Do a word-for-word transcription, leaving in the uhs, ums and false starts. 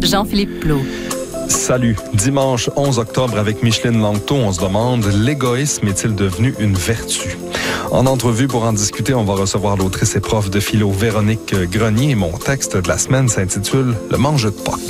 Jean-Philippe Plot. Salut. Dimanche onze octobre avec Micheline Langto, on se demande, l'égoïsme est-il devenu une vertu? En entrevue pour en discuter, on va recevoir l'autrice et prof de philo Véronique Grenier. Mon texte de la semaine s'intitule « Le mange de Pâques ».